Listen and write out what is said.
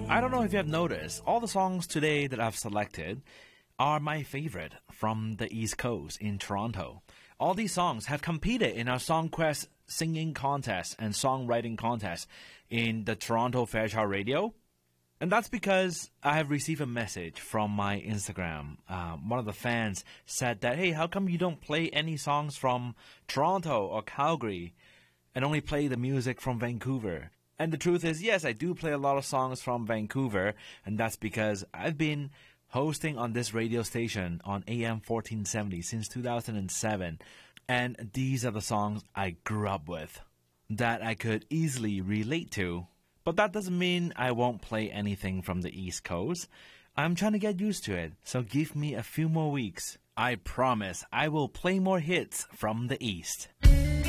I don't know if you have noticed, all the songs today that I've selected are my favorite from the East Coast in Toronto. All these songs have competed in our Songquest singing contest and songwriting contest in the Toronto Fairchild Radio. And that's because I have received a message from my Instagram. One of the fans said that, hey, how come you don't play any songs from Toronto or Calgary and only play the music from Vancouver? And the truth is, yes, I do play a lot of songs from Vancouver, and that's because I've been hosting on this radio station on AM 1470 since 2007. And these are the songs I grew up with that I could easily relate to. But that doesn't mean I won't play anything from the East Coast. I'm trying to get used to it, so give me a few more weeks. I promise I will play more hits from the East.